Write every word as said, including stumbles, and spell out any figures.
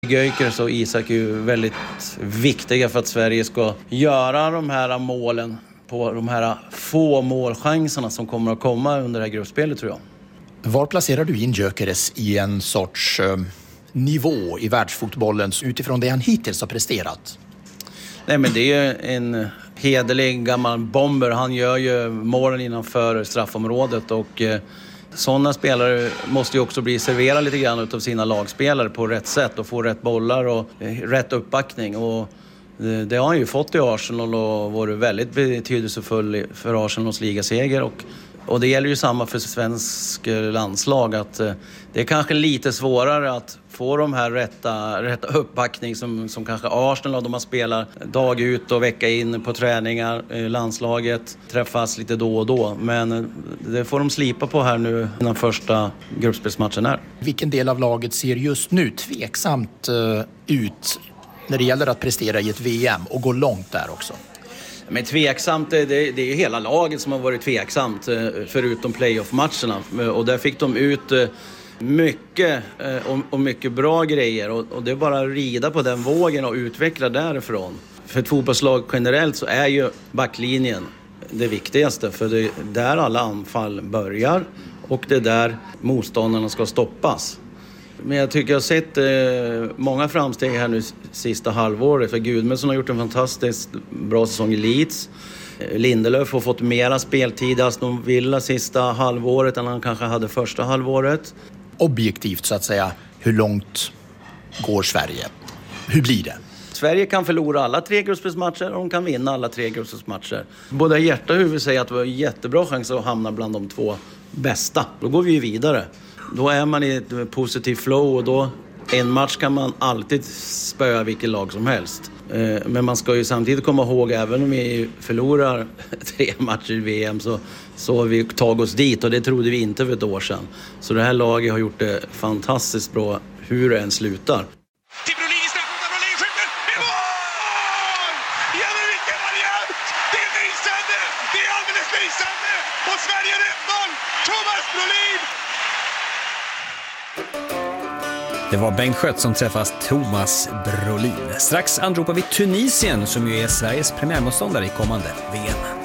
Gyökeres och Isak är ju väldigt viktiga för att Sverige ska göra de här målen på de här få målchanserna som kommer att komma under det här gruppspelet, tror jag. Var placerar du in Gyökeres i en sorts eh, nivå i världsfotbollen utifrån det han hittills har presterat? Nej, men det är ju en hederlig gammal bomber. Han gör ju målen innanför straffområdet och eh, sådana spelare måste ju också bli serverade lite grann av sina lagspelare på rätt sätt och få rätt bollar och eh, rätt uppbackning. Och det, det har han ju fått i Arsenal och varit väldigt betydelsefull för Arsenals ligaseger. Och, och det gäller ju samma för svensk landslag, att eh, det är kanske lite svårare att få de här rätta, rätta uppbackning som, som kanske Arsenal och de har spelat dag ut och vecka in på träningar. Eh, landslaget träffas lite då och då, men eh, det får de slipa på här nu innan första gruppspelsmatchen är. Vilken del av laget ser just nu tveksamt uh, ut när det gäller att prestera i ett V M och gå långt där också? Men tveksamt, det, det är ju hela laget som har varit tveksamt förutom playoff-matcherna. Och där fick de ut mycket och mycket bra grejer. Och det är bara att rida på den vågen och utveckla därifrån. För ett fotbollslag generellt så är ju backlinjen det viktigaste. För det är där alla anfall börjar och det är där motståndarna ska stoppas. Men jag tycker jag har sett eh, många framsteg här nu sista halvåret. För Gudmundsson har gjort en fantastiskt bra säsong i Leeds. Lindelöf har fått mera speltid i Aston Villa sista halvåret än han kanske hade första halvåret. Objektivt så att säga, hur långt går Sverige? Hur blir det? Sverige kan förlora alla tre gruppspelsmatcher och de kan vinna alla tre gruppspelsmatcher. Både hjärta och huvud säger att det var en jättebra chans att hamna bland de två bästa. Då går vi ju vidare. Då är man i ett positivt flow och då en match kan man alltid spöa vilket lag som helst. Men man ska ju samtidigt komma ihåg, även om vi förlorar tre matcher i V M så, så har vi tagit oss dit och det trodde vi inte för ett år sedan. Så det här laget har gjort det fantastiskt bra hur det än slutar. Det var Bengt Schött som träffas Thomas Brolin. Strax anropar vi Tunisien som ju är Sveriges premiärmotståndare i kommande V M.